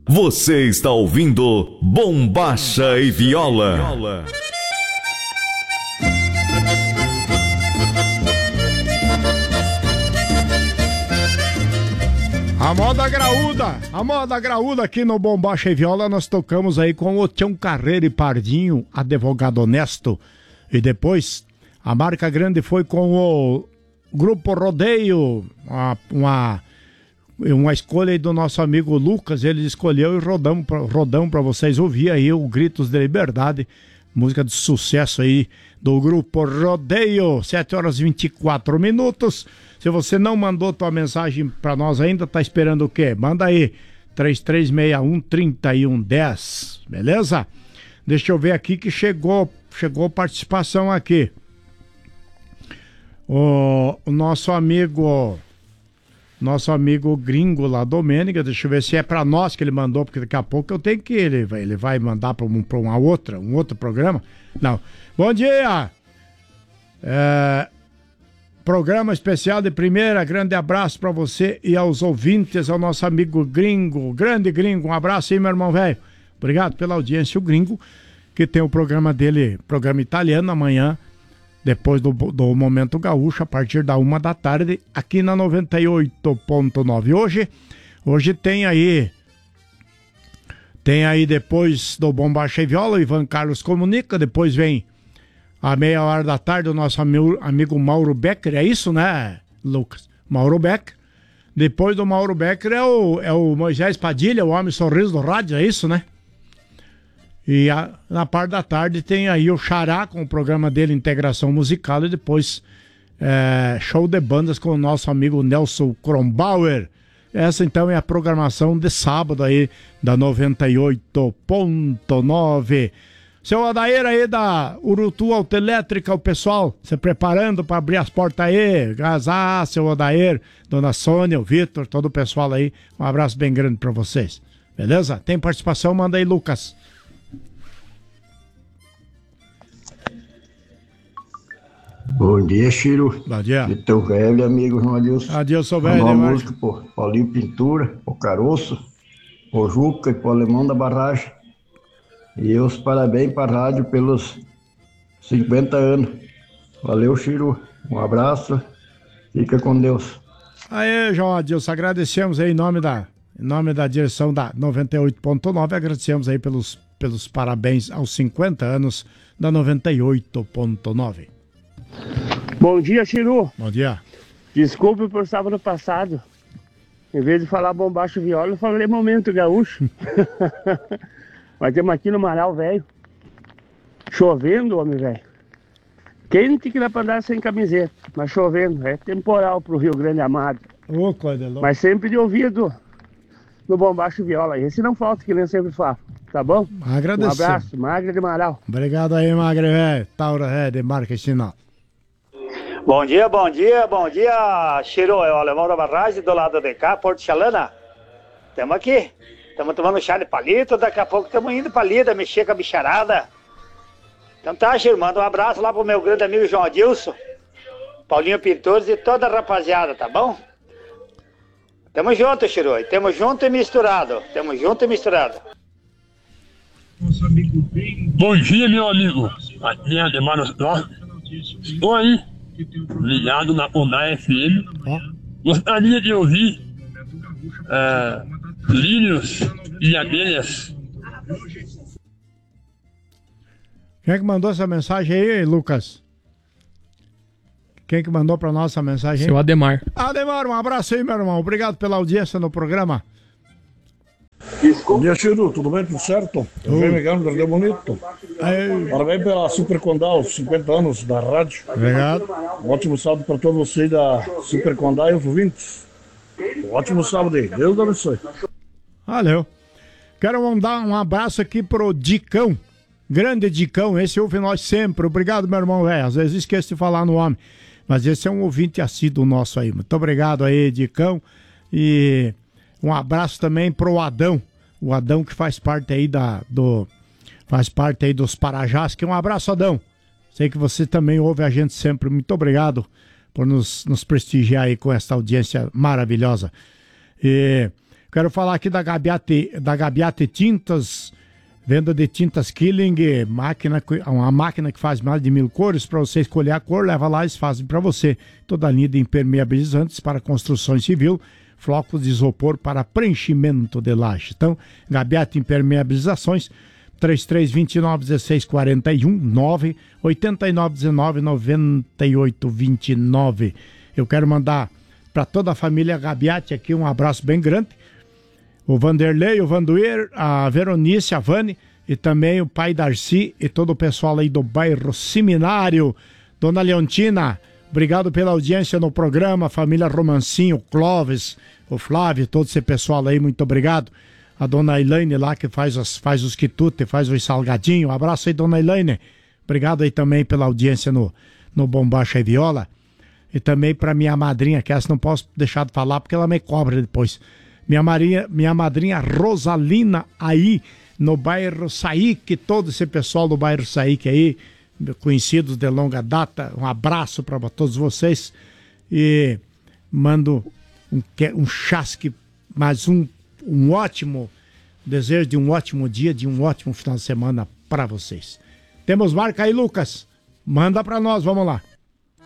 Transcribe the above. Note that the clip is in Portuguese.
Você está ouvindo Bombacha e Viola. A moda graúda aqui no Bombacha e Viola. Nós tocamos aí com o Tião Carreiro e Pardinho, advogado honesto. E depois a marca grande foi com o Grupo Rodeio, uma escolha aí do nosso amigo Lucas. Ele escolheu e rodamos pra vocês ouvir aí o Gritos de Liberdade, música de sucesso aí do Grupo Rodeio. 7h24. Se você não mandou tua mensagem pra nós ainda, tá esperando o quê? Manda aí, 3361-3110, beleza? Deixa eu ver aqui que chegou participação aqui. O nosso amigo gringo lá, Domênica, deixa eu ver se é pra nós que ele mandou, porque daqui a pouco eu tenho que ele vai mandar pra um outro programa. Não. Bom dia! Programa especial de primeira, grande abraço pra você e aos ouvintes, ao nosso amigo gringo, grande gringo, um abraço aí, meu irmão velho. Obrigado pela audiência, o gringo, que tem o programa dele, programa italiano, amanhã, depois do Momento Gaúcho, a partir da 1h, aqui na 98.9. Hoje tem aí depois do Bombacha e Viola, o Ivan Carlos comunica, depois vem à 13h o nosso amigo Mauro Becker, é isso, né, Lucas? Mauro Becker. Depois do Mauro Becker é o Moisés Padilha, o homem sorriso do rádio, é isso, né? E na parte da tarde tem aí o Xará com o programa dele, Integração Musical, e depois show de bandas com o nosso amigo Nelson Kronbauer. Essa então é a programação de sábado aí da 98.9. Seu Adair aí da Urutu Autoelétrica, o pessoal se preparando para abrir as portas aí. Gazá, seu Adair, dona Sônia, o Vitor, todo o pessoal aí. Um abraço bem grande para vocês. Beleza? Tem participação? Manda aí, Lucas. Bom dia, Chiro. Bom dia. E teu velho amigo João Adilson. Adilson, velho. Uma música pro Paulinho Pintura, pro Caroço, pro Juca e pro Alemão da Barragem. E os parabéns para a rádio pelos 50 anos. Valeu, Chiro. Um abraço. Fica com Deus. Aí, João Adilson, agradecemos aí em nome da direção da 98.9, agradecemos aí pelos parabéns aos 50 anos da 98.9. Bom dia, Chiru. Bom dia. Desculpe por sábado passado. Em vez de falar Bombacha e Viola, eu falei Momento Gaúcho. Mas temos aqui no Marau, velho. Chovendo, homem, velho. Quente que dá pra andar sem camiseta, mas chovendo. É temporal pro Rio Grande Amado. Ô, coisa louca. Mas sempre de ouvido no Bombacha e Viola. Esse não falta, que nem eu sempre falo. Tá bom? Agradecemos. Um abraço, Magra de Marau. Obrigado aí, Magra, velho. Taura de marca e sinal. Bom dia, Chiro, é o Alemão da Barragem, do lado de cá, Porto Chalana. Estamos aqui, estamos tomando chá de palito, daqui a pouco estamos indo pra lida, mexer com a bicharada. Então tá, Chiro, manda um abraço lá pro meu grande amigo João Adilson, Paulinho Pintores e toda a rapaziada, tá bom? Tamo junto, Chiro, tamo junto e misturado, Bom dia, meu amigo, aqui é Ademar Nostro. Estou aí, ligado na Ondai FM. Gostaria de ouvir lírios e abelhas. Quem é que mandou essa mensagem aí, Lucas? Quem é que mandou pra nós essa mensagem aí? Seu Ademar. Ademar, um abraço aí, meu irmão. Obrigado pela audiência no programa. Bom dia, Chiru, tudo bem? Tudo certo? Tudo bem, Miguel, Jardim Bonito. Parabéns pela Super Condal, 50 anos da rádio. Obrigado. Um ótimo sábado para todos vocês da Super Condal e os ouvintes. Um ótimo sábado aí, Deus abençoe. Valeu. Quero mandar um abraço aqui pro Dicão. Grande Dicão, esse ouve nós sempre. Obrigado, meu irmão, velho. Às vezes esqueço de falar no homem. Mas esse é um ouvinte assíduo nosso aí. Muito obrigado aí, Dicão. E um abraço também pro Adão. O Adão que faz parte aí faz parte aí dos Parajás. Que um abraço, Adão. Sei que você também ouve a gente sempre. Muito obrigado por nos prestigiar aí com essa audiência maravilhosa. E Quero falar aqui da Gabiate Tintas, venda de tintas Killing, uma máquina que faz mais de 1000 cores. Para você escolher a cor, leva lá e eles fazem para você. Toda a linha de impermeabilizantes para construção civil, flocos de isopor para preenchimento de laje. Então, Gabiate Impermeabilizações, 3329-1641, 98919-9829. Eu quero mandar para toda a família Gabiate aqui um abraço bem grande. O Vanderlei, o Vanduir, a Veronice, a Vani e também o pai Darcy e todo o pessoal aí do bairro Seminário. Dona Leontina, obrigado pela audiência no programa. Família Romancinho, o Clóvis, o Flávio, todo esse pessoal aí, muito obrigado. A dona Elaine lá que faz os quitutes, faz os salgadinhos. Um abraço aí, dona Elaine. Obrigado aí também pela audiência no Bombacha e Viola. E também para minha madrinha, que essa não posso deixar de falar porque ela me cobra depois. Minha madrinha Rosalina aí no bairro Saíque, todo esse pessoal do bairro Saíque aí, conhecidos de longa data, um abraço para todos vocês e mando um chasque, mais um ótimo desejo de um ótimo dia, de um ótimo final de semana para vocês. Temos marca aí, Lucas? Manda para nós, vamos lá.